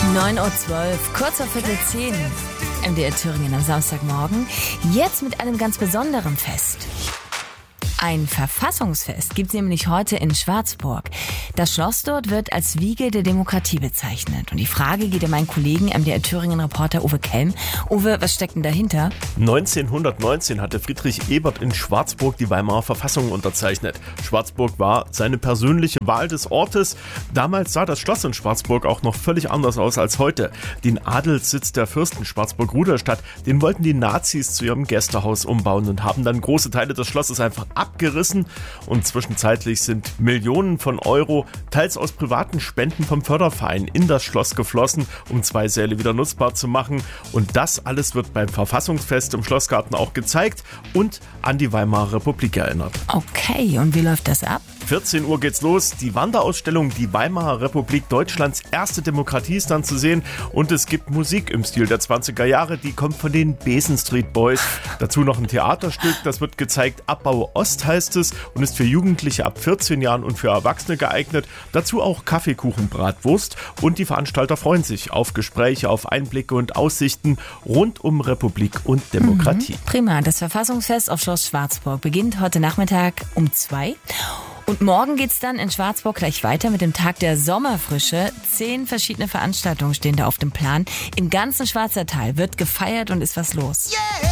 9:12 Uhr, kurz vor 9:45, MDR Thüringen am Samstagmorgen. Jetzt mit einem ganz besonderen Fest. Ein Verfassungsfest gibt es nämlich heute in Schwarzburg. Das Schloss dort wird als Wiege der Demokratie bezeichnet. Und die Frage geht an meinen Kollegen MDR Thüringen-Reporter Uwe Kelm. Uwe, was steckt denn dahinter? 1919 hatte Friedrich Ebert in Schwarzburg die Weimarer Verfassung unterzeichnet. Schwarzburg war seine persönliche Wahl des Ortes. Damals sah das Schloss in Schwarzburg auch noch völlig anders aus als heute. Den Adelssitz der Fürsten Schwarzburg-Ruderstadt, den wollten die Nazis zu ihrem Gästehaus umbauen und haben dann große Teile des Schlosses einfach abgerissen. Und zwischenzeitlich sind Millionen von Euro, teils aus privaten Spenden vom Förderverein, in das Schloss geflossen, um 2 Säle wieder nutzbar zu machen. Und das alles wird beim Verfassungsfest im Schlossgarten auch gezeigt und an die Weimarer Republik erinnert. Okay, und wie läuft das ab? 14 Uhr geht's los. Die Wanderausstellung Die Weimarer Republik, Deutschlands erste Demokratie, ist dann zu sehen. Und es gibt Musik im Stil der 20er Jahre, die kommt von den Besen Street Boys. Dazu noch ein Theaterstück, das wird gezeigt. Abbau Ost heißt es und ist für Jugendliche ab 14 Jahren und für Erwachsene geeignet. Dazu auch Kaffeekuchen, Bratwurst und die Veranstalter freuen sich auf Gespräche, auf Einblicke und Aussichten rund um Republik und Demokratie. Prima, das Verfassungsfest auf Schloss Schwarzburg beginnt heute Nachmittag um 2. Und morgen geht's dann in Schwarzburg gleich weiter mit dem Tag der Sommerfrische. 10 verschiedene Veranstaltungen stehen da auf dem Plan. Im ganzen Schwarzertal wird gefeiert und ist was los. Yeah!